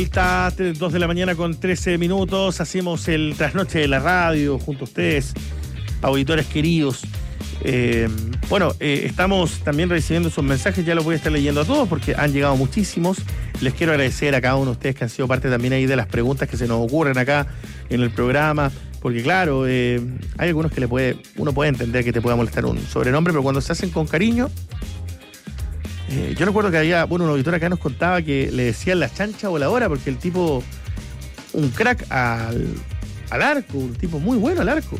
Está 2 de la mañana con 13 minutos. Hacemos el trasnoche de la radio junto a ustedes, auditores queridos. Estamos también recibiendo sus mensajes. Ya los voy a estar leyendo a todos porque han llegado muchísimos. Les quiero agradecer a cada uno de ustedes que han sido parte también ahí de las preguntas que se nos ocurren acá en el programa. Porque claro, hay algunos que uno puede entender que te pueda molestar un sobrenombre, pero cuando se hacen con cariño... yo recuerdo que había, un auditor acá nos contaba que le decían la chancha voladora porque el tipo, un crack al arco, un tipo muy bueno al arco.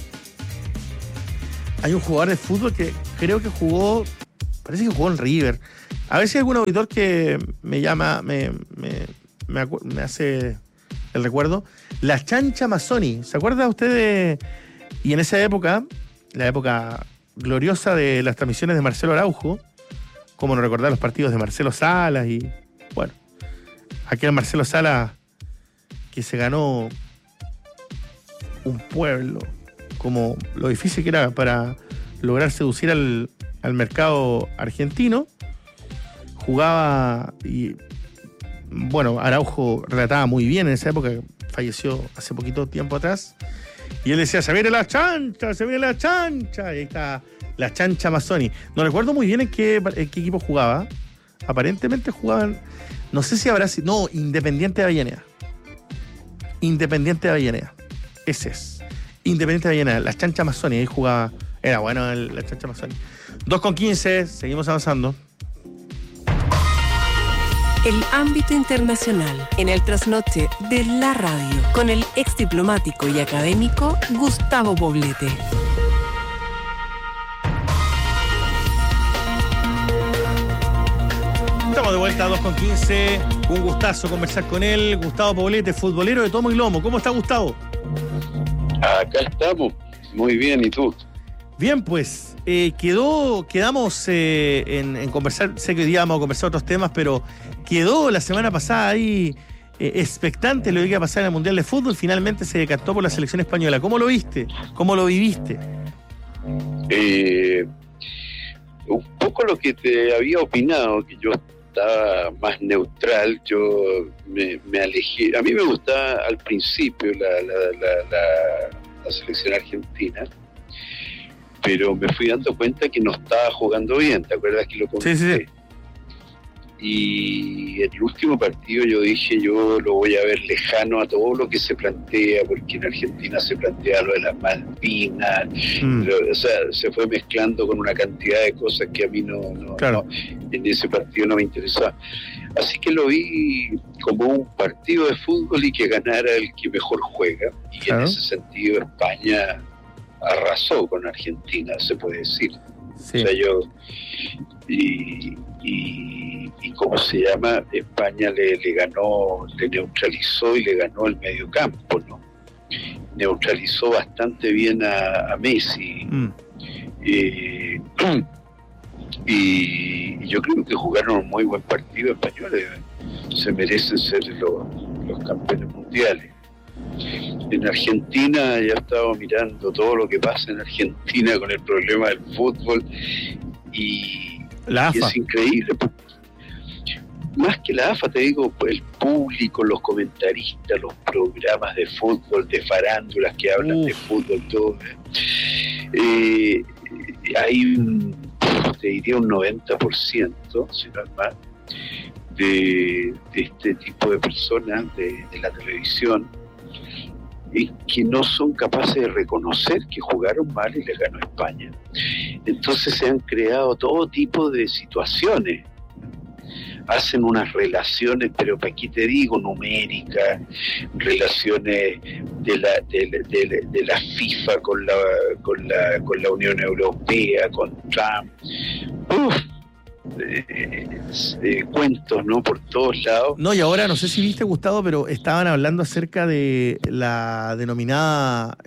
Hay un jugador de fútbol que creo que parece que jugó en River. A ver si hay algún auditor que me llama, me hace el recuerdo. La chancha Mazzoni, ¿se acuerda usted de...? Y en esa época, la época gloriosa de las transmisiones de Marcelo Araujo, cómo no recordar los partidos de Marcelo Salas y, bueno, aquel Marcelo Salas que se ganó un pueblo, como lo difícil que era para lograr seducir al mercado argentino. Jugaba y, bueno, Araujo relataba muy bien en esa época, falleció hace poquito tiempo atrás, y él decía, se viene la chancha, y ahí está la chancha Mazzoni. No recuerdo muy bien en qué equipo jugaba. Aparentemente jugaban, no sé si habrá sido, no, Independiente de Avellaneda. Ese es. Independiente de Avellaneda, la chancha Mazzoni, ahí jugaba, era bueno la chancha Mazzoni. 2:15, seguimos avanzando. El ámbito internacional en el trasnoche de la radio con el ex diplomático y académico Gustavo Poblete. Estamos de vuelta a 2:15. Un gustazo conversar con él. Gustavo Poblete, futbolero de tomo y lomo. ¿Cómo está, Gustavo? Acá estamos. Muy bien, ¿y tú? Bien, pues. Quedamos en conversar. Sé que hoy día vamos a conversar otros temas, pero quedó la semana pasada ahí expectante lo que iba a pasar en el Mundial de Fútbol. Finalmente se decantó por la selección española. ¿Cómo lo viste? ¿Cómo lo viviste? Un poco lo que te había opinado, que yo estaba más neutral, yo me alejé. A mí me gustaba al principio la selección argentina, pero me fui dando cuenta que no estaba jugando bien. ¿Te acuerdas que lo comenté? Sí. Y el último partido yo dije, yo lo voy a ver lejano a todo lo que se plantea, porque en Argentina se plantea lo de las Malvinas, o sea, se fue mezclando con una cantidad de cosas que a mí no, en ese partido no me interesaba. Así que lo vi como un partido de fútbol y que ganara el que mejor juega, y claro, en ese sentido España arrasó con Argentina, se puede decir. Sí. O sea, y ¿cómo se llama? España le ganó, le neutralizó y le ganó el mediocampo, ¿no? Neutralizó bastante bien a Messi. Y yo creo que jugaron un muy buen partido españoles. Se merecen ser los campeones mundiales. En Argentina ya estaba mirando todo lo que pasa en Argentina con el problema del fútbol y es increíble. Más que la AFA, te digo, el público, los comentaristas, los programas de fútbol, de farándulas que hablan de fútbol, todo. Hay te diría un 90%, si no es más, de este tipo de personas de la televisión que no son capaces de reconocer que jugaron mal y les ganó España. Entonces se han creado todo tipo de situaciones. Hacen unas relaciones, pero para aquí te digo, numéricas, relaciones de la FIFA con la Unión Europea, con Trump. Cuentos, ¿no? Por todos lados. No, y ahora no sé si viste, Gustavo, pero estaban hablando acerca de la denominada,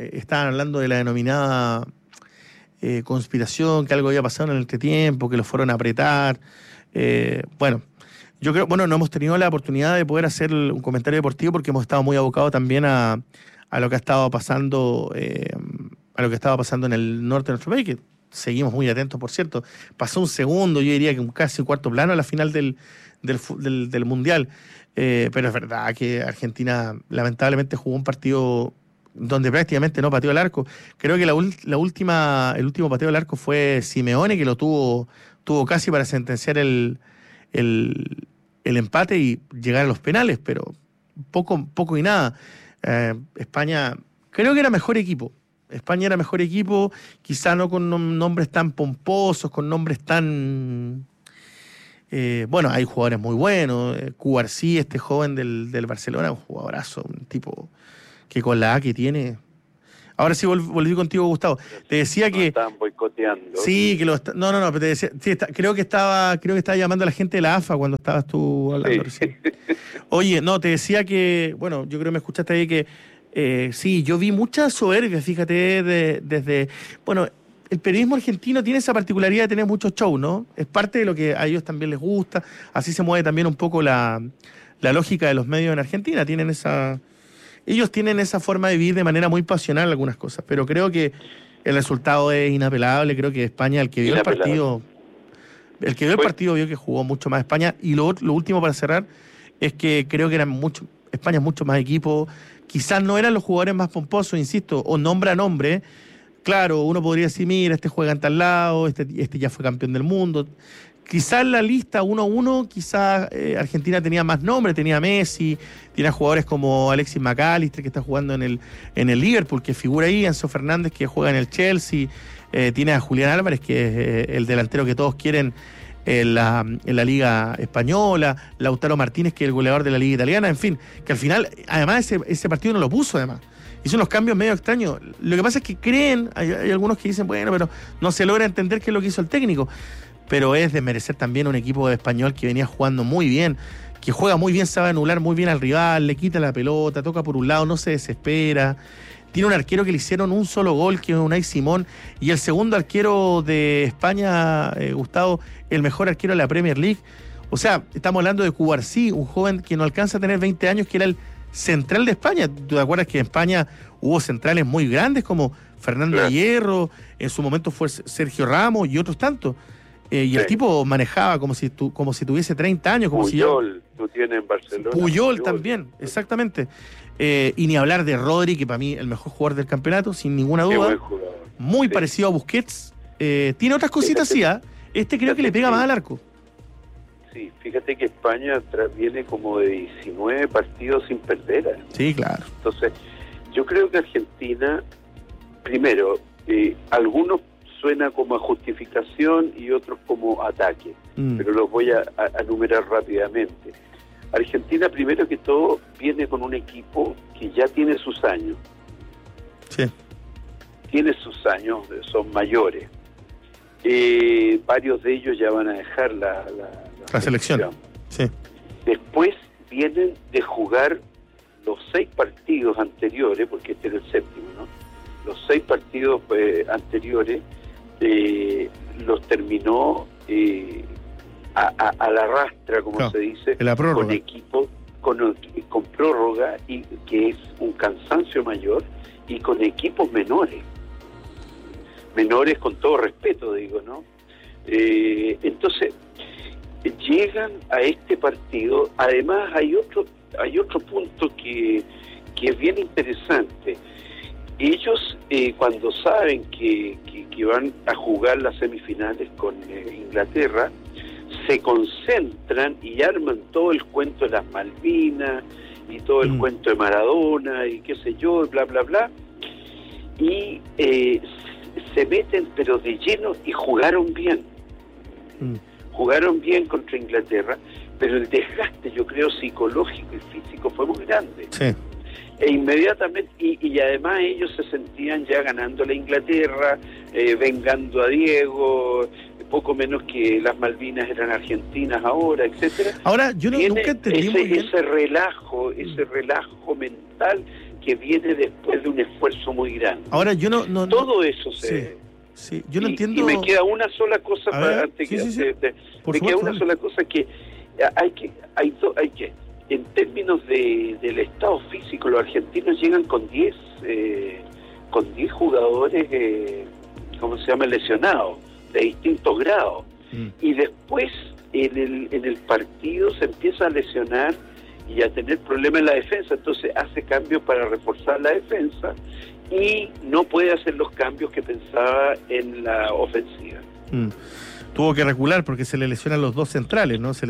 conspiración, que algo había pasado en el entretiempo, que lo fueron a apretar. Yo creo, no hemos tenido la oportunidad de poder hacer un comentario deportivo porque hemos estado muy abocados también a lo que ha estado pasando, en el norte de nuestro país, que seguimos muy atentos, por cierto. Pasó un segundo, yo diría que casi un cuarto plano a la final del Mundial. pero es verdad que Argentina lamentablemente jugó un partido donde prácticamente no pateó el arco. Creo que el último pateo al arco fue Simeone, que lo tuvo casi para sentenciar el empate y llegar a los penales, pero poco y nada. España creo que era mejor equipo. España era mejor equipo, quizá no con nombres tan pomposos, con nombres tan... bueno, hay jugadores muy buenos. Cubarsí, este joven del Barcelona, un jugadorazo, un tipo que con la A que tiene... Ahora sí volví contigo, Gustavo. Te decía que... Estaban boicoteando. Sí, que no, pero te decía... Sí, creo que estaba llamando a la gente de la AFA cuando estabas tú hablando recién. Oye, no, te decía que... Bueno, yo creo que me escuchaste ahí que... sí, yo vi mucha soberbia, fíjate, desde... Bueno, el periodismo argentino tiene esa particularidad de tener muchos shows, ¿no? Es parte de lo que a ellos también les gusta. Así se mueve también un poco la lógica de los medios en Argentina. Ellos tienen esa forma de vivir de manera muy pasional algunas cosas, pero creo que el resultado es inapelable. Creo que España, el que vio el partido vio que jugó mucho más España. Y lo último para cerrar es que creo que España es mucho más equipo. Quizás no eran los jugadores más pomposos, insisto, o nombre a nombre. Claro, uno podría decir, mira, este juega en tal lado, este ya fue campeón del mundo. Quizás en la lista 1-1, quizás Argentina tenía más nombres, tenía Messi, tiene jugadores como Alexis McAllister, que está jugando en el Liverpool, que figura ahí, Enzo Fernández, que juega en el Chelsea, tiene a Julián Álvarez, que es el delantero que todos quieren en la Liga Española, Lautaro Martínez, que es el goleador de la Liga Italiana, en fin, que al final, además, ese partido no lo puso, además. Hizo unos cambios medio extraños. Lo que pasa es que creen, hay algunos que dicen, bueno, pero no se logra entender qué es lo que hizo el técnico. Pero es de merecer también un equipo español que venía jugando muy bien, que juega muy bien, sabe anular muy bien al rival, le quita la pelota, toca por un lado, no se desespera. Tiene un arquero que le hicieron un solo gol, que es Unai Simón, y el segundo arquero de España, Gustavo, el mejor arquero de la Premier League. O sea, estamos hablando de Cubarsí, un joven que no alcanza a tener 20 años, que era el central de España. ¿Tú te acuerdas que en España hubo centrales muy grandes como Fernando Hierro, en su momento fue Sergio Ramos y otros tantos? Y el tipo manejaba como si tuviese 30 años. Puyol, tú tienes en Barcelona. Puyol también, exactamente. Y ni hablar de Rodri, que para mí el mejor jugador del campeonato, sin ninguna duda. Buen jugador. Muy parecido a Busquets. Tiene otras cositas así, ¿eh? Creo que le pega más al arco. Sí, fíjate que España viene como de 19 partidos sin perder. Sí, claro. Entonces, yo creo que Argentina, primero, algunos suena como a justificación y otros como ataque, pero los voy a enumerar rápidamente. Argentina, primero que todo, viene con un equipo que ya tiene sus años. Sí. Tiene sus años, son mayores. Varios de ellos ya van a dejar la selección. Sí. Después vienen de jugar los 6 partidos anteriores, porque este es el séptimo, ¿no? Los 6 partidos anteriores los terminó a la rastra, como se dice, con equipo, con prórroga, y que es un cansancio mayor, y con equipos menores con todo respeto, digo, ¿no? Entonces llegan a este partido. Además hay otro punto que es bien interesante. Ellos cuando saben que van a jugar las semifinales con Inglaterra, se concentran y arman todo el cuento de las Malvinas y todo el cuento de Maradona y qué sé yo, bla bla bla, y se meten pero de lleno, y jugaron bien contra Inglaterra, pero el desgaste, yo creo, psicológico y físico fue muy grande. Sí. E inmediatamente, y además ellos se sentían ya ganando a Inglaterra, vengando a Diego, poco menos que las Malvinas eran argentinas ahora, etcétera. Ahora, yo nunca entendí muy bien ese relajo mental que viene después de un esfuerzo muy grande. Ahora, yo no todo eso se... Sí, yo no entiendo... Y me queda una sola cosa me queda una sola cosa que hay que en términos del estado físico, los argentinos llegan con 10 jugadores, ¿cómo se llama?, lesionados, de distintos grados. Y después en el partido se empieza a lesionar y a tener problemas en la defensa. Entonces hace cambios para reforzar la defensa y no puede hacer los cambios que pensaba en la ofensiva. Tuvo que recular porque se le lesionan los dos centrales, ¿no?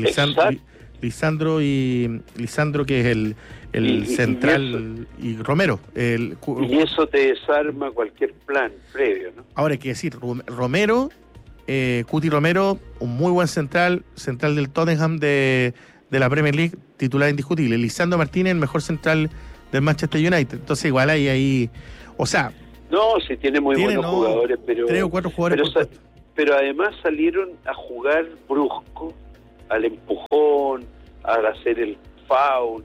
Lisandro, que es el central, y Romero. Y eso te desarma cualquier plan previo, ¿no? Ahora hay que decir, Romero, Cuti Romero, un muy buen central del Tottenham de la Premier League, titular indiscutible. Lisandro Martínez, el mejor central del Manchester United. Entonces igual hay ahí, o sea... No, sí tiene buenos jugadores, pero... 3 o 4 jugadores pero además salieron a jugar brusco, al empujón, a hacer el foul.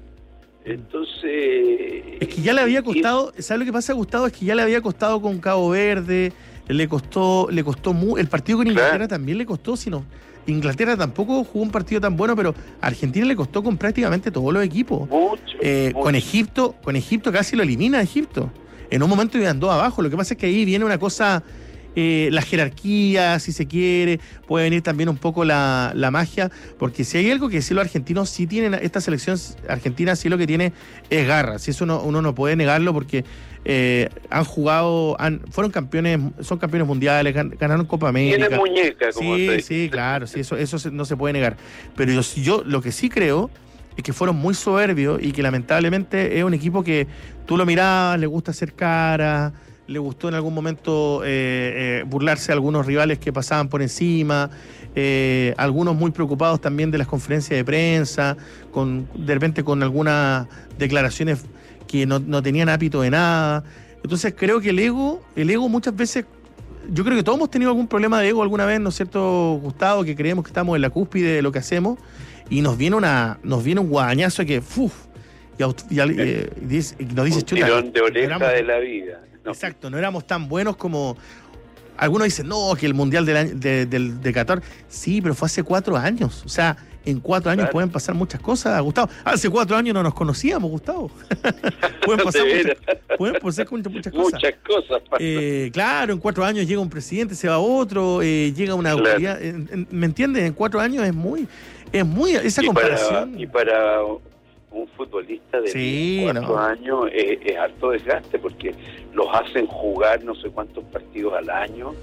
Entonces... Es que ya le había costado, ¿sabes lo que pasa, Gustavo? Es que ya le había costado con Cabo Verde, le costó el partido con Inglaterra también le costó, sino Inglaterra tampoco jugó un partido tan bueno, pero a Argentina le costó con prácticamente todos los equipos. Mucho. Con Egipto casi lo elimina a Egipto. En un momento iban 2 abajo. Lo que pasa es que ahí viene una cosa... la jerarquía, si se quiere, puede venir también un poco la magia, porque si hay algo que sí los argentinos sí tienen, esta selección argentina sí lo que tiene es garra, si eso uno no puede negarlo, porque han jugado, son campeones mundiales, ganaron Copa América. Tienen muñeca, como sí, claro, sí, eso no se puede negar, pero yo lo que sí creo es que fueron muy soberbios y que lamentablemente es un equipo que tú lo mirabas, le gusta hacer cara. Le gustó en algún momento burlarse de algunos rivales que pasaban por encima, algunos muy preocupados también de las conferencias de prensa, de repente con algunas declaraciones que no tenían ápito de nada. Entonces creo que el ego muchas veces, yo creo que todos hemos tenido algún problema de ego alguna vez, ¿no es cierto, Gustavo? Que creemos que estamos en la cúspide de lo que hacemos y nos viene un guadañazo que nos dice chuta, tirón de oreja de la vida. No. Exacto, no éramos tan buenos como... Algunos dicen, no, que el Mundial de Qatar... Sí, pero fue hace 4 años. O sea, en 4 años pueden pasar muchas cosas, Gustavo. Hace 4 años no nos conocíamos, Gustavo. pueden pasar muchas cosas. Muchas cosas. Claro, en 4 años llega un presidente, se va otro, llega una autoridad. ¿Me entiendes? En 4 años es muy esa comparación. Y para un futbolista de 4 años es alto desgaste, porque los hacen jugar no sé cuántos partidos al año,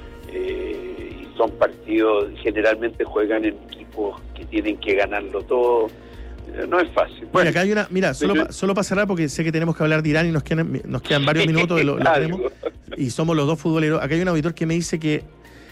y son partidos, generalmente juegan en equipos que tienen que ganarlo todo. No es fácil. Bueno, acá hay solo para cerrar, porque sé que tenemos que hablar de Irán y nos quedan varios minutos, lo tenemos, y somos los dos futboleros. Acá hay un auditor que me dice que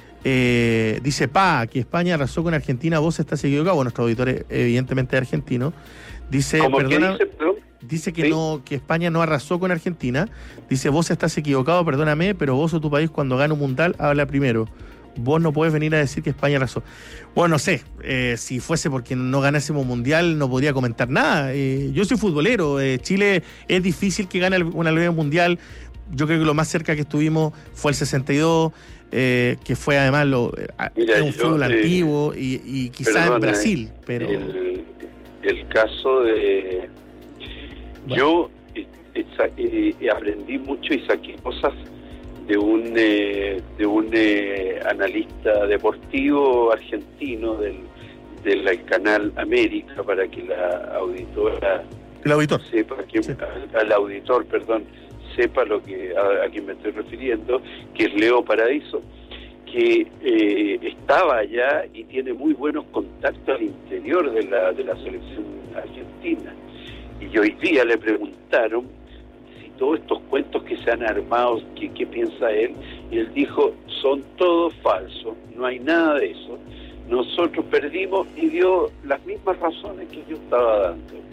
dice que España arrasó con Argentina, vos estás equivocado. Nuestro auditor evidentemente es argentino. Dice, dice que no, que España no arrasó con Argentina. Dice, vos estás equivocado, perdóname, pero vos o tu país cuando gana un mundial habla primero. Vos no podés venir a decir que España arrasó. Bueno, no sé, si fuese porque no ganásemos mundial no podría comentar nada. Yo soy futbolero, Chile es difícil que gane una vez mundial. Yo creo que lo más cerca que estuvimos fue el 62, que fue además un fútbol antiguo y quizás en Brasil, pero... El caso de... Bueno. Yo aprendí mucho y saqué cosas de un analista deportivo argentino del canal América, para que la auditora... El auditor. Sepa al auditor, perdón, sepa a quien me estoy refiriendo, que es Leo Paradiso, que estaba allá y tiene muy buenos contactos al interior de la selección argentina. Y hoy día le preguntaron si todos estos cuentos que se han armado, ¿qué piensa él? Y él dijo, son todos falsos, no hay nada de eso. Nosotros perdimos, y dio las mismas razones que yo estaba dando.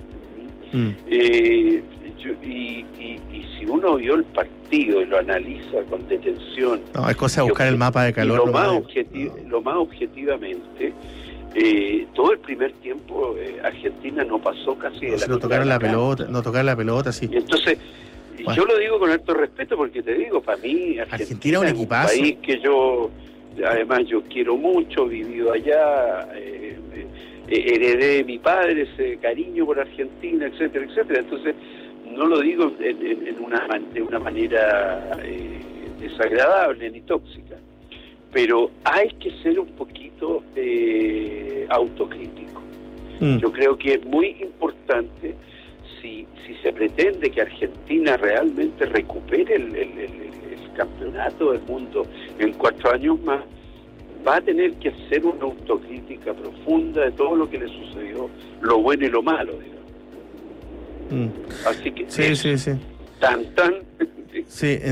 Y si uno vio el partido y lo analiza con detención, no, es cosa de buscar el mapa de calor, lo más objetivamente, todo el primer tiempo Argentina no pasó casi de no tocaron la pelota, sí. Y entonces, bueno, yo lo digo con alto respeto, porque te digo, para mí Argentina es un país que yo quiero mucho, he vivido allá, heredé de mi padre ese cariño por Argentina, etcétera, etcétera. Entonces, no lo digo de una manera desagradable ni tóxica, pero hay que ser un poquito autocrítico. Yo creo que es muy importante, si se pretende que Argentina realmente recupere el campeonato del mundo en 4 años más, va a tener que hacer una autocrítica profunda de todo lo que le sucedió, lo bueno y lo malo, digamos. Así que sí. Sí,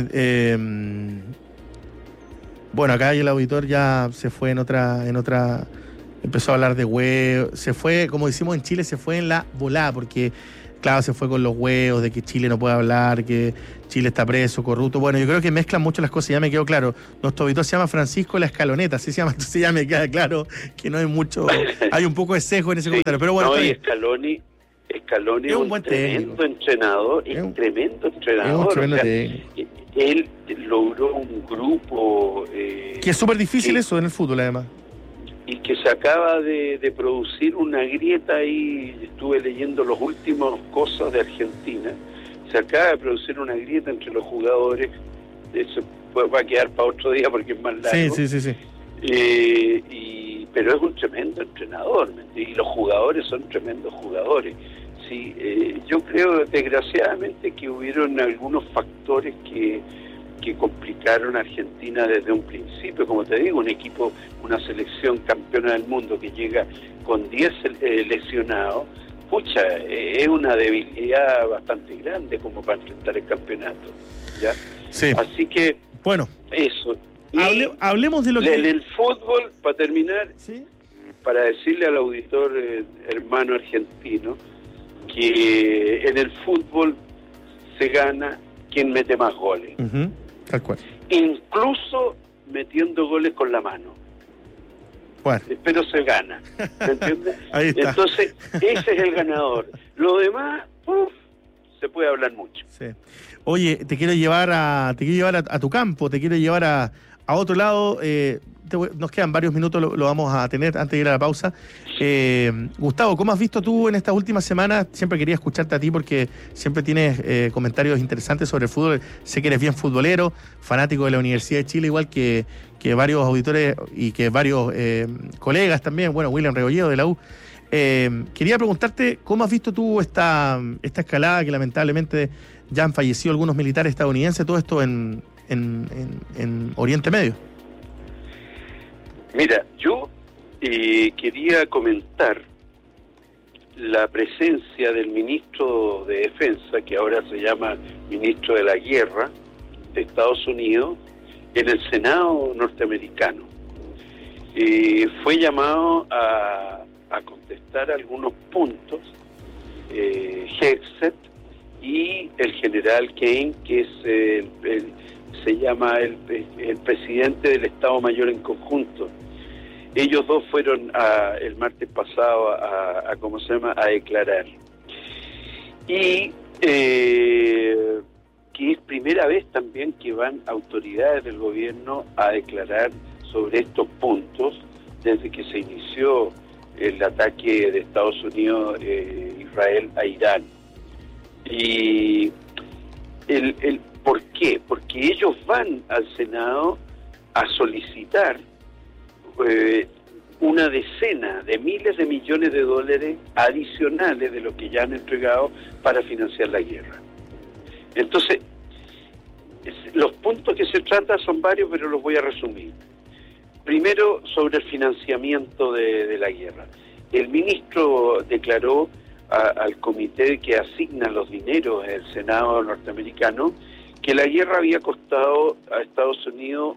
bueno, acá el auditor ya se fue en otra, empezó a hablar de huevos, se fue, como decimos en Chile, se fue en la volada, porque claro, se fue con los huevos de que Chile no puede hablar, que Chile está preso, corrupto. Bueno, yo creo que mezclan mucho las cosas, ya me quedó claro. Nuestro auditor se llama Francisco La Escaloneta, así se llama, entonces ya me queda claro que no hay mucho, hay un poco de sesgo en ese comentario, pero bueno. No, y Scaloni es un buen tremendo entrenador, tremendo entrenador. Él logró un grupo... que es súper difícil eso en el fútbol, además. Y que se acaba de producir una grieta ahí, estuve leyendo las últimas cosas de Argentina, se acaba de producir una grieta entre los jugadores, eso va a quedar para otro día porque es más largo. Sí. Pero es un tremendo entrenador, y los jugadores son tremendos jugadores. Sí, yo creo desgraciadamente que hubieron algunos factores que complicaron a Argentina desde un principio. Como te digo, un equipo, una selección campeona del mundo que llega con 10 lesionados, es una debilidad bastante grande como para enfrentar el campeonato, ¿ya? Sí. Así que, bueno, eso. Hablemos de lo que... El fútbol, para terminar, ¿sí? Para decirle al auditor hermano argentino que en el fútbol se gana quien mete más goles. Tal cual. Incluso metiendo goles con la mano. Bueno. Pero se gana. ¿Me entiendes? Ahí está. Entonces, ese es el ganador. Lo demás, se puede hablar mucho. Sí. Oye, te quiero llevar a tu campo, te quiero llevar a otro lado. Nos quedan varios minutos, lo vamos a tener antes de ir a la pausa. Gustavo, ¿cómo has visto tú en estas últimas semanas? Siempre quería escucharte a ti porque siempre tienes comentarios interesantes sobre el fútbol. Sé que eres bien futbolero, fanático de la Universidad de Chile, igual que varios auditores y que varios colegas también. Bueno, William Rebolledo de la U. Quería preguntarte, ¿cómo has visto tú esta escalada que lamentablemente ya han fallecido algunos militares estadounidenses, todo esto en Oriente Medio? Mira, yo quería comentar la presencia del ministro de Defensa, que ahora se llama ministro de la Guerra de Estados Unidos, en el Senado norteamericano. Fue llamado a contestar algunos puntos, Hegseth y el general Kane, que es se llama el presidente del Estado Mayor en conjunto. Ellos dos fueron el martes pasado a declarar. Y que es primera vez también que van autoridades del gobierno a declarar sobre estos puntos desde que se inició el ataque de Estados Unidos, Israel a Irán. Y ¿por qué? Porque ellos van al Senado a solicitar una decena de miles de millones de dólares adicionales de lo que ya han entregado para financiar la guerra. Entonces, los puntos que se tratan son varios, pero los voy a resumir. Primero, sobre el financiamiento de la guerra. El ministro declaró al comité que asigna los dineros del Senado norteamericano que la guerra había costado a Estados Unidos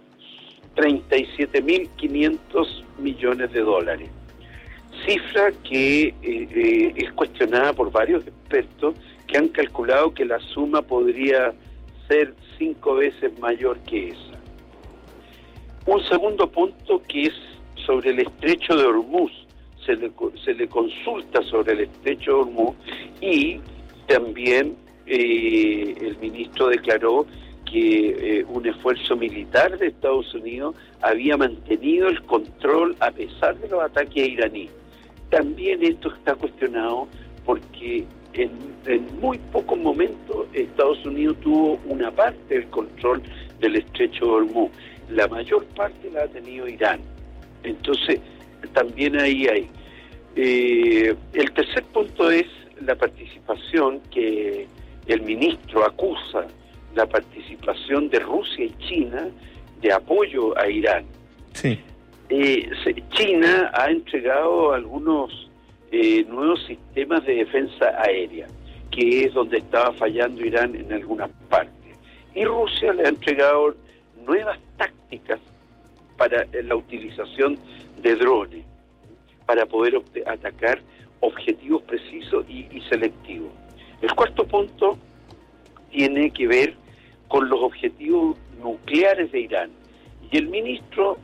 37.500 millones de dólares. Cifra que es cuestionada por varios expertos que han calculado que la suma podría ser 5 veces mayor que esa. Un segundo punto que es sobre el estrecho de Hormuz. Se le consulta sobre el estrecho de Hormuz y también el ministro declaró que un esfuerzo militar de Estados Unidos había mantenido el control a pesar de los ataques iraníes. También esto está cuestionado porque en muy pocos momentos Estados Unidos tuvo una parte del control del estrecho de Hormuz. La mayor parte la ha tenido Irán. Entonces, también ahí hay. El tercer punto es la participación que el ministro acusa, la participación de Rusia y China de apoyo a Irán. Sí. China ha entregado algunos nuevos sistemas de defensa aérea, que es donde estaba fallando Irán en algunas partes. Y Rusia le ha entregado nuevas tácticas para la utilización de drones, para poder atacar objetivos precisos y selectivos. El cuarto punto tiene que ver con los objetivos nucleares de Irán. Y el ministro,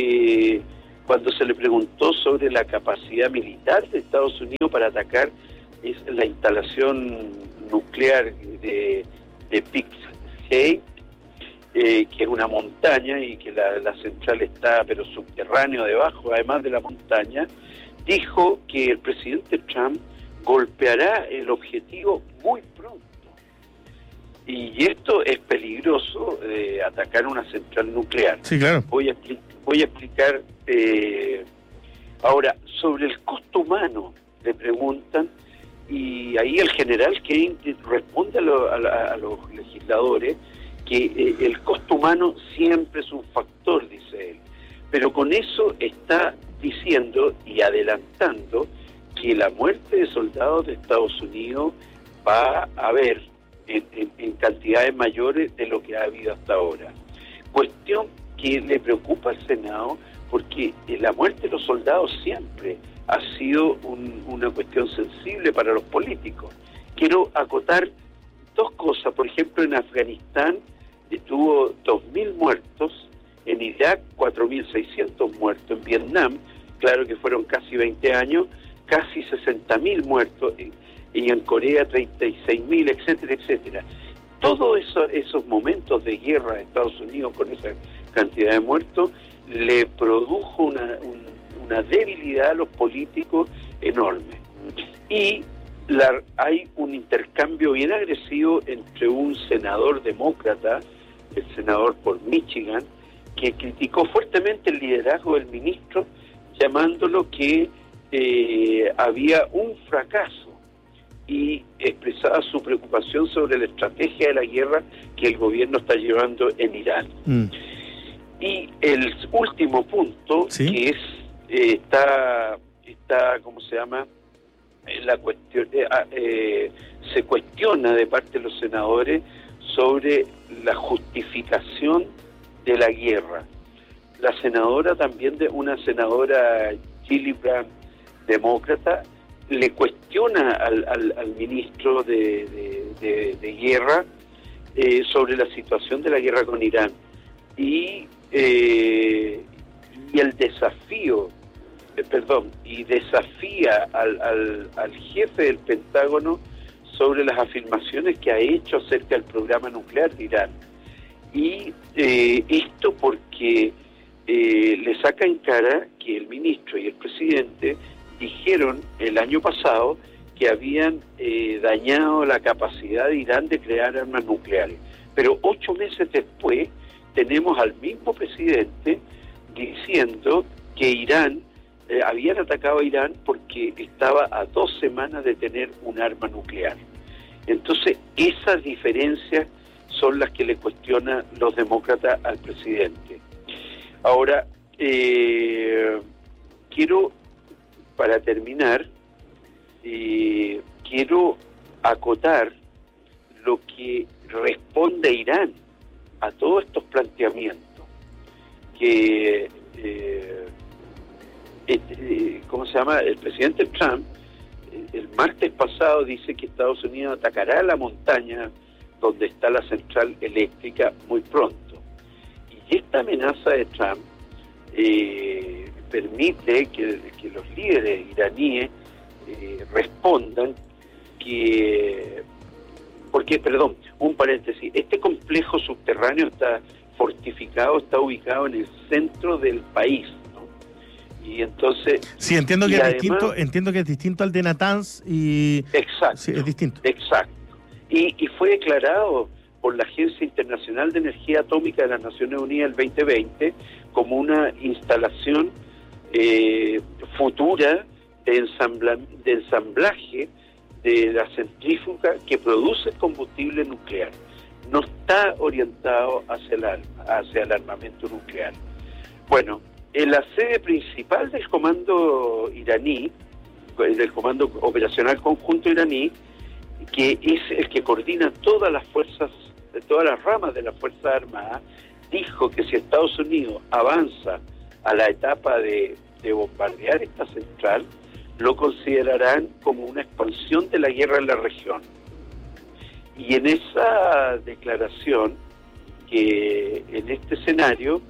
cuando se le preguntó sobre la capacidad militar de Estados Unidos para atacar la instalación nuclear de Pix-Hay, que es una montaña y que la central está pero subterráneo debajo, además de la montaña, dijo que el presidente Trump golpeará el objetivo muy pronto. Y esto es peligroso, atacar una central nuclear. Sí, claro. Voy a explicar. Ahora, sobre el costo humano, le preguntan, y ahí el general Kane responde a los legisladores que el costo humano siempre es un factor, dice él. Pero con eso está diciendo y adelantando que la muerte de soldados de Estados Unidos va a haber en cantidades mayores de lo que ha habido hasta ahora. Cuestión que le preocupa al Senado porque la muerte de los soldados siempre ha sido una cuestión sensible para los políticos. Quiero acotar dos cosas. Por ejemplo, en Afganistán tuvo 2.000 muertos, en Irak 4.600 muertos, en Vietnam, claro que fueron casi 20 años, casi 60.000 muertos, y en Corea 36.000, etcétera, etcétera. Todos esos momentos de guerra de Estados Unidos con esa cantidad de muertos le produjo una debilidad a los políticos enorme. Y hay un intercambio bien agresivo entre un senador demócrata, el senador por Michigan, que criticó fuertemente el liderazgo del ministro, llamándolo que había un fracaso, y expresaba su preocupación sobre la estrategia de la guerra que el gobierno está llevando en Irán. Y el último punto, ¿sí?, que es está ¿cómo se llama? La cuestión se cuestiona de parte de los senadores sobre la justificación de la guerra. La senadora también, una senadora Gillibrand, demócrata, le cuestiona al ministro de guerra sobre la situación de la guerra con Irán y el desafío, y desafía al jefe del Pentágono sobre las afirmaciones que ha hecho acerca del programa nuclear de Irán. Y esto porque le saca en cara que el ministro y el presidente dijeron el año pasado que habían dañado la capacidad de Irán de crear armas nucleares. Pero 8 meses después tenemos al mismo presidente diciendo que Irán, habían atacado a Irán porque estaba a 2 semanas de tener un arma nuclear. Entonces, esas diferencias son las que le cuestionan los demócratas al presidente. Ahora, quiero, para terminar, quiero acotar lo que responde Irán a todos estos planteamientos, que ¿cómo se llama? El presidente Trump el martes pasado dice que Estados Unidos atacará la montaña donde está la central eléctrica muy pronto. Y esta amenaza de Trump permite que los líderes iraníes respondan un paréntesis, este complejo subterráneo está fortificado, está ubicado en el centro del país, ¿no? Y entonces... Sí, entiendo que es distinto al de Natanz y... Exacto. Sí, es distinto. Exacto. Y fue declarado por la Agencia Internacional de Energía Atómica de las Naciones Unidas el 2020 como una instalación futura ensamblaje de la centrífuga que produce combustible nuclear. No está orientado hacia el armamento nuclear. Bueno, en la sede principal del comando iraní, del Comando Operacional Conjunto Iraní, que es el que coordina todas las ramas de las Fuerzas Armadas, dijo que si Estados Unidos avanza a la etapa de bombardear esta central, lo considerarán como una expansión de la guerra en la región. Y en esa declaración, que en este escenario,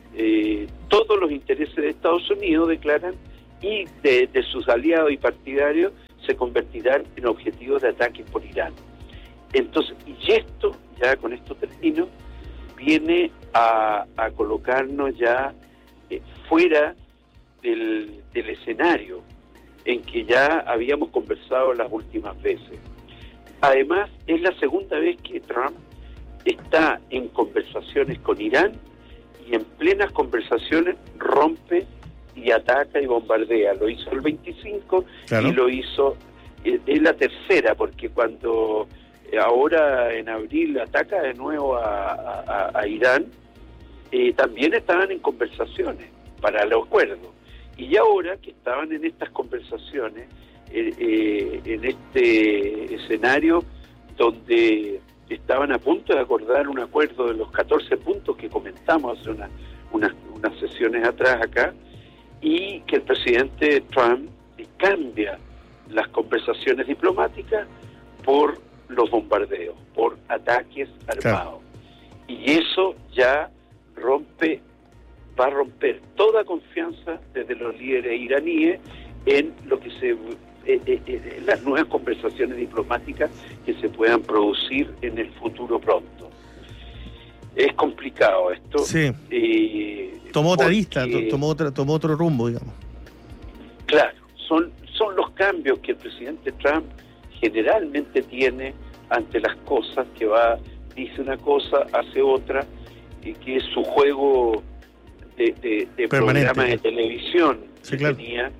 todos los intereses de Estados Unidos declaran y de sus aliados y partidarios se convertirán en objetivos de ataque por Irán. Entonces, y esto, ya con esto termino, viene a colocarnos ya fuera del escenario en que ya habíamos conversado las últimas veces. Además, es la segunda vez que Trump está en conversaciones con Irán y en plenas conversaciones rompe y ataca y bombardea. Lo hizo el 25, claro. Y lo hizo, es la tercera, porque cuando ahora en abril ataca de nuevo a Irán, también estaban en conversaciones para el acuerdo. Y ahora que estaban en estas conversaciones, en este escenario donde estaban a punto de acordar un acuerdo de los 14 puntos que comentamos hace unas sesiones atrás acá, y que el presidente Trump cambia las conversaciones diplomáticas por los bombardeos, por ataques armados. Claro. Y eso ya va a romper toda confianza desde los líderes iraníes en lo que en las nuevas conversaciones diplomáticas que se puedan producir en el futuro pronto. Es complicado esto. Sí. Tomó otra lista, tomó otro rumbo, digamos. Claro, son los cambios que el presidente Trump generalmente tiene ante las cosas, que dice una cosa, hace otra, y que es su juego de programas de televisión, sí, que claro. Tenía.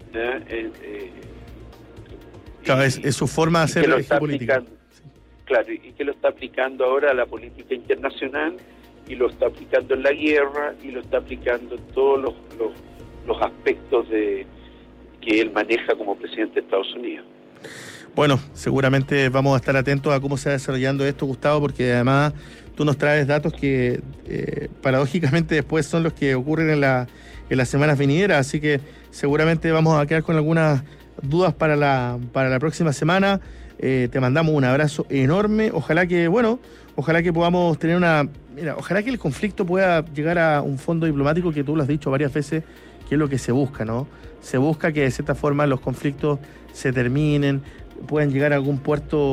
Claro, es su forma de hacer política. Claro, y que lo está aplicando ahora a la política internacional, y lo está aplicando en la guerra, y lo está aplicando en todos los aspectos que él maneja como presidente de Estados Unidos. Bueno, seguramente vamos a estar atentos a cómo se va desarrollando esto, Gustavo, porque además tú nos traes datos que paradójicamente después son los que ocurren en las semanas venideras, así que seguramente vamos a quedar con algunas dudas para la próxima semana. Te mandamos un abrazo enorme. Ojalá que podamos tener ojalá que el conflicto pueda llegar a un fondo diplomático, que tú lo has dicho varias veces, que es lo que se busca, ¿no? Se busca que de cierta forma los conflictos se terminen, puedan llegar a algún puerto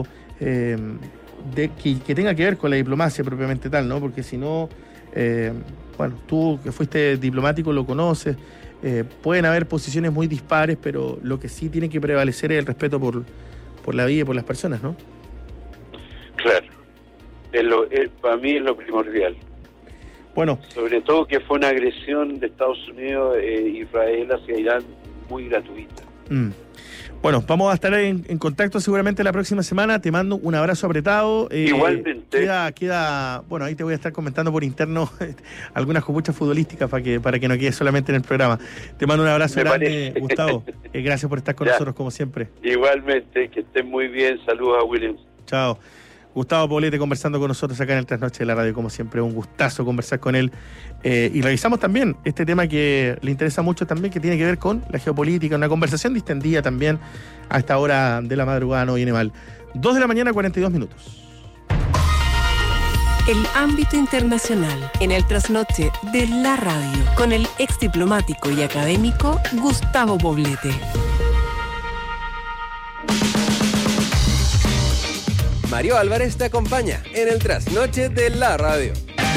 que tenga que ver con la diplomacia propiamente tal, ¿no? Porque si no, tú que fuiste diplomático lo conoces, pueden haber posiciones muy dispares, pero lo que sí tiene que prevalecer es el respeto por la vida y por las personas, ¿no? Claro. Para mí es lo primordial. Bueno. Sobre todo que fue una agresión de Estados Unidos e Israel hacia Irán muy gratuita. Bueno, vamos a estar en contacto seguramente la próxima semana. Te mando un abrazo apretado. Igualmente. Bueno, ahí te voy a estar comentando por interno algunas copuchas futbolísticas para que no quede solamente en el programa. Te mando un abrazo grande, Gustavo. Gracias por estar con nosotros, como siempre. Igualmente, que estén muy bien. Saludos a Williams. Chao. Gustavo Poblete conversando con nosotros acá en el Trasnoche de la Radio, como siempre, un gustazo conversar con él. Y revisamos también este tema que le interesa mucho también, que tiene que ver con la geopolítica, una conversación distendida también a esta hora de la madrugada, no viene mal. 2 de la mañana, 42 minutos. El ámbito internacional en el Trasnoche de la Radio, con el ex diplomático y académico Gustavo Poblete. Mario Álvarez te acompaña en el Trasnoche de la Radio.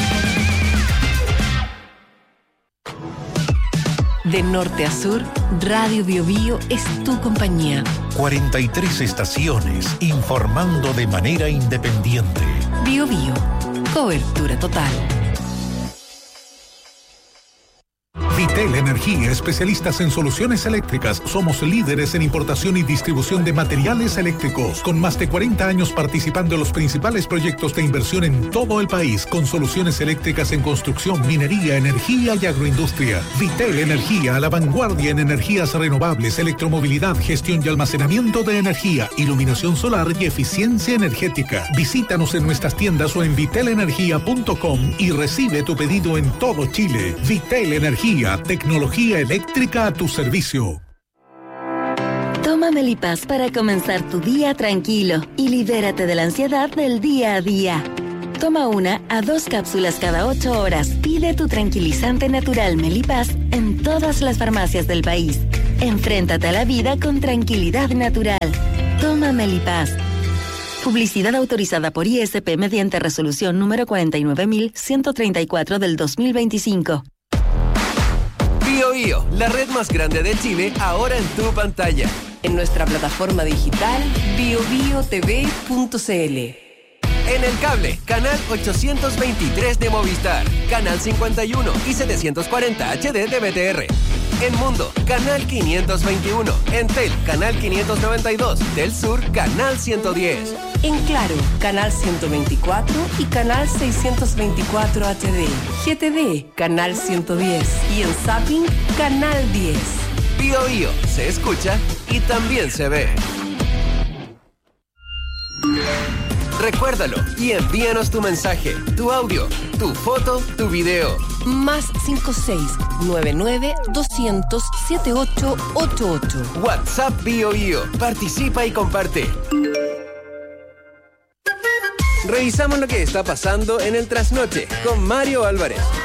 De norte a sur, Radio Bio Bio es tu compañía. 43 estaciones informando de manera independiente. Bio Bio, cobertura total. Vitel Energía, especialistas en soluciones eléctricas. Somos líderes en importación y distribución de materiales eléctricos, con más de 40 años participando en los principales proyectos de inversión en todo el país, con soluciones eléctricas en construcción, minería, energía y agroindustria. Vitel Energía, a la vanguardia en energías renovables, electromovilidad, gestión y almacenamiento de energía, iluminación solar y eficiencia energética. Visítanos en nuestras tiendas o en vitelenergia.com y recibe tu pedido en todo Chile. Vitel Energía, tecnología eléctrica a tu servicio. Toma Melipaz para comenzar tu día tranquilo y libérate de la ansiedad del día a día. Toma 1 a 2 cápsulas cada 8 horas. Pide tu tranquilizante natural Melipaz en todas las farmacias del país. Enfréntate a la vida con tranquilidad natural. Toma Melipaz. Publicidad autorizada por ISP mediante resolución número 49.134 del 2025. BioBio, la red más grande de Chile, ahora en tu pantalla. En nuestra plataforma digital biobiotv.cl. En el cable, canal 823 de Movistar, canal 51 y 740 HD de BTR. En Mundo, canal 521. En Tel, canal 592. Del Sur, canal 110. En Claro, canal 124 y canal 624 HD. GTV, canal 110. Y en Zapping, canal 10. BioBio, se escucha y también se ve. Recuérdalo y envíanos tu mensaje, tu audio, tu foto, tu video. Más 56-99-200-7888. WhatsApp BioBio. Participa y comparte. Revisamos lo que está pasando en el trasnoche con Mario Álvarez.